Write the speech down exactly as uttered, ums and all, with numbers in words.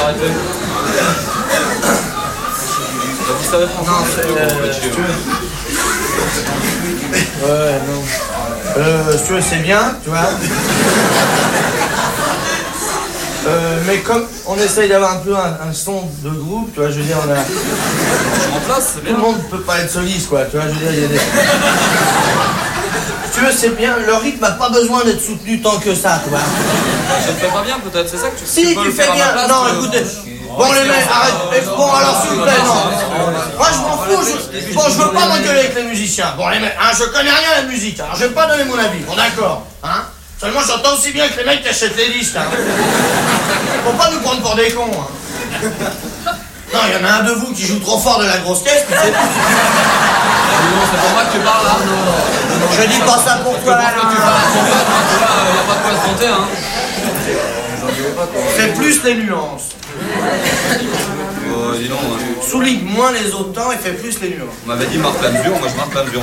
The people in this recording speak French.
arrêter. Vous savez français? Non, c'est... Ouais, non. Euh, si tu veux, c'est bien, tu vois. Euh, mais comme on essaye d'avoir un peu un, un son de groupe, tu vois, je veux dire, on a... En place, c'est bien. Tout le monde peut pas être soliste, quoi, tu vois, je veux dire, il y a des... Si tu veux, c'est bien, le rythme n'a pas besoin d'être soutenu tant que ça, tu vois. Je le fais pas bien, peut-être, c'est ça que tu, si, tu peux tu le fais faire à ma bien. place, Non, que... écoutez. Bon, les mecs, arrête. Bon, alors, s'il vous plaît, non. Moi, je m'en fous. Je... Bon, je veux pas m'engueuler avec les musiciens. Bon, les mecs, hein, je connais rien à la musique, alors je vais pas donner mon avis. Bon, d'accord, hein. Seulement, j'entends aussi bien que les mecs qui achètent les disques, hein. Faut pas nous prendre pour des cons, hein. Non, il y en a un de vous qui joue trop fort de la grosse caisse, mais c'est... Non, c'est pour moi que tu parles, là. Je dis pas ça pour toi, là. Tu parles à ton pote, hein, tu vois, y a pas de quoi se compter, hein. Fais plus les nuances. Oh, dis donc, hein. Souligne moins les autres temps et fais plus les nuances. On m'avait dit marque la mesure, moi je marque la mesure.